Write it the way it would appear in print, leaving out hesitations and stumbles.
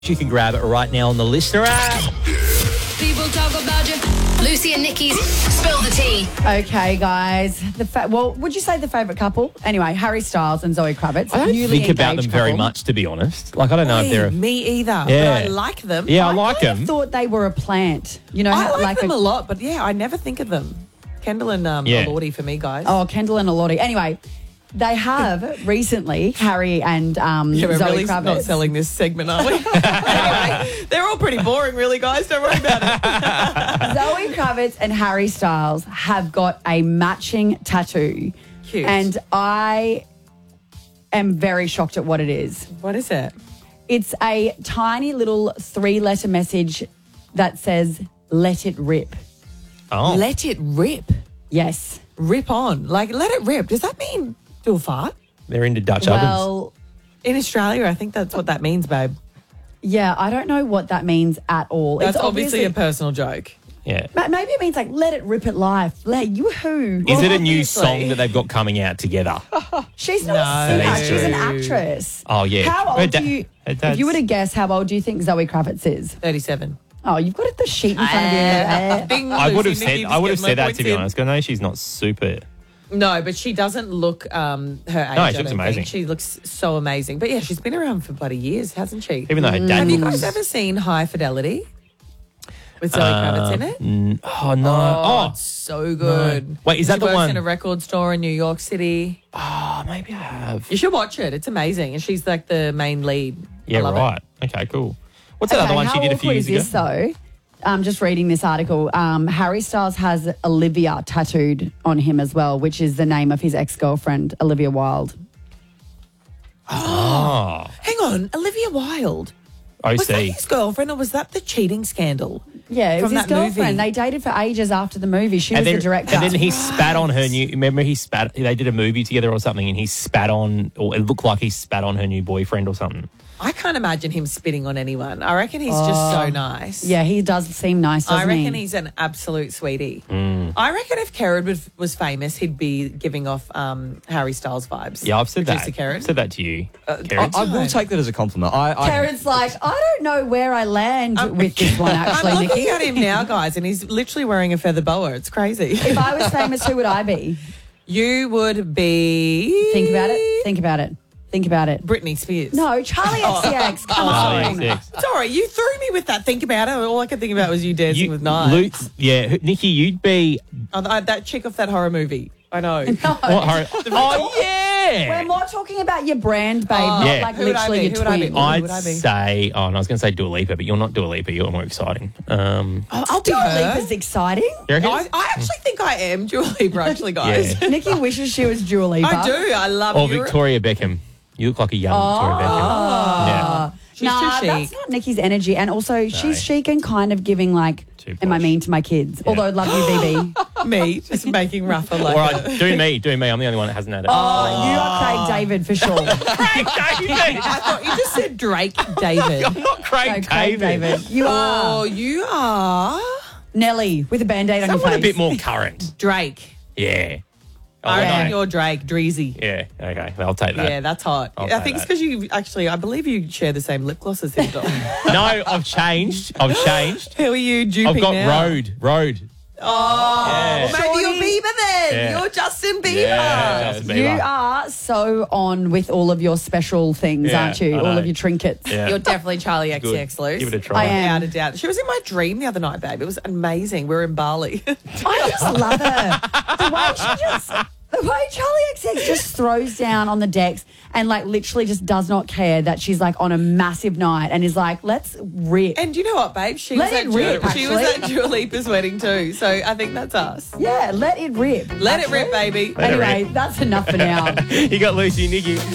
You can grab it right now on the Listener app. People talk about you. Lucy and Nikki's Spill the Tea. Okay, guys. Would you say the favourite couple? Anyway, Harry Styles and Zoe Kravitz. I don't newly think about them engaged very couple. much, to be honest. Like, I don't know if they're... Me either. Yeah. But I like them. Yeah, I like kind of them. thought they were a plant. You know, I how, like them a lot, but yeah, I never think of them. Kendall and Yeah. Lordy for me, guys. Oh, Kendall and Elodie. Anyway, they have recently, Harry and yeah, we're Zoe really Kravitz. not selling this segment, are we? Anyway, they're all pretty boring, really, guys. Don't worry about it. Zoe Kravitz and Harry Styles have got a matching tattoo. Cute. And I am very shocked at what it is. What is it? It's a tiny little 3-letter message that says, "Let it rip." Oh. Let it rip. Yes. Rip on. Like, let it rip. Does that mean do a fart? They're into Dutch ovens. Well, In Australia, I think that's what that means, babe. yeah, I don't know what that means at all. That's It's obviously a personal joke. Yeah. Maybe it means like, let it rip at life. Let you-hoo. Is it a new obviously. song that they've got coming out together? She's not No. a singer. That's She's an true. actress. Oh, yeah. How Her old da- do you... her If dad's- you were to guess, how old do you think Zoe Kravitz is? 37. Oh, you've got the sheet in front of you. Bing, I would have Lucy, Nikki, said, just getting my that, to points be in. honest. I know she's not super... No, but she doesn't look her age. she I looks don't amazing. think. She looks so amazing. But yeah, she's been around for bloody years, hasn't she? Even though her dad... Have you guys ever seen High Fidelity with Zoe Kravitz in it? Oh, no. Oh, Oh, it's so good. Wait, is that She the works one- in a record store in New York City. maybe I have. You should watch it. It's amazing. And she's like the main lead. Yeah, I love right. Okay, cool. What's that other one she did a few years How awkward ago? is this, though? Just reading this article, Harry Styles has Olivia tattooed on him as well, which is the name of his ex-girlfriend, Olivia Wilde. Oh, Hang on, Olivia Wilde. Was that OC. his girlfriend or was that the cheating scandal? Yeah, it was From his that movie. girlfriend. They dated for ages after the movie. She was the director. And then he spat on her new... Remember he spat... They did a movie together or something and he spat on... Or it looked like he spat on her new boyfriend or something. I can't imagine him spitting on anyone. I reckon he's just so nice. Yeah, he does seem nice, doesn't I reckon he? he's an absolute sweetie. I reckon if Kerrod was famous, he'd be giving off Harry Styles vibes. Yeah, I've said Producer that. Kerrod. I've said that to you, I Kerrod. will take that as a compliment. Karen's like, I don't know where I land with this one, actually, I'm Nikki. looking at him now, guys, and he's literally wearing a feather boa. It's crazy. If I was famous, who would I be? You would be... Think about it. Think about it. Think about it. Britney Spears. No, Charlie XCX. Come on. Sorry, you threw me with that. Think about it. All I could think about was you dancing with knives. Yeah, Nikki, you'd be... Oh, that chick off that horror movie. I know. What, horror? Oh, yeah! We're more talking about your brand, babe, not Yeah. like Who would I literally be? your Who would I be? twin. Who I'd would I be? say... Oh, and I was going to say Dua Lipa, but you're not Dua Lipa. You're more exciting. I'll be Dua her. Lipa's exciting. You reckon? I actually think I am Dua Lipa, actually, guys. Yeah. Nikki wishes she was Dua Lipa. I do. I love Or Europe. Victoria Beckham. You look like a young Victoria Beckham. Yeah. She's Nah, too that's chic. not Nikki's energy. And also, she's chic and kind of giving like, Too am I posh. mean to my kids? Although, love you, BB. Me, just making Rafa like All right, do me. I'm the only one that hasn't had it. Oh, you are Craig David for sure. Craig David! I thought you just said Drake David. I'm not Craig No, Craig David. David. You Oh, are you are Nelly with a band-aid on your Someone face. a bit more current. Drake. Yeah. I Oh, reckon no. you're Drake, Dreezy. Yeah, okay. I'll take that. Yeah, that's hot. I'll I take think it's that. because you actually, I believe you share the same lip gloss as him, Dom. No, I've changed. Who are you duping I've got now? Road. Oh, Yeah. well, maybe you're Bieber then. Yeah. You're Justin Bieber. Yeah, Justin You Bieber. are so on with all of your special things, Yeah, aren't you? I All know. of your trinkets. Yeah. You're definitely Charlie Good. XCX, Luce. Give it a try. I am. Without a doubt. She was in my dream the other night, babe. It was amazing. We were in Bali. I just love her. The way Charlie XX just throws down on the decks and like literally just does not care that she's like on a massive night and is like, let's rip. And you know what, babe? She Let was it at rip, she was actually. at Dua Lipa's wedding too. So I think that's us. Yeah, let it rip. Let it rip, baby. Let it Anyway, rip. that's enough for now. You got Lucy and Nikki.